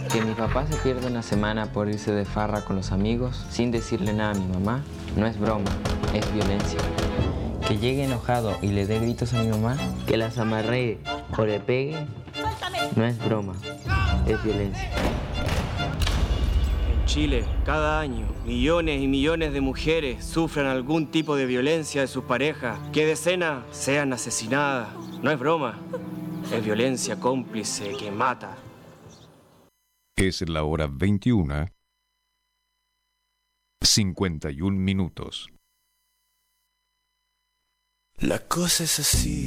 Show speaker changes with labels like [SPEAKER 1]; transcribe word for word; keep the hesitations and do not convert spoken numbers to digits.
[SPEAKER 1] Que mi papá se pierda una semana por irse de farra con los amigos sin decirle nada a mi mamá no es broma, es violencia. Que llegue enojado y le dé gritos a mi mamá, que las amarree o le pegue, no es broma, es violencia.
[SPEAKER 2] En Chile, cada año, millones y millones de mujeres sufren algún tipo de violencia de sus parejas, que decenas sean asesinadas. No es broma, es violencia cómplice que mata.
[SPEAKER 3] Es la hora veintiuna, cincuenta y un minutos.
[SPEAKER 4] La cosa es así.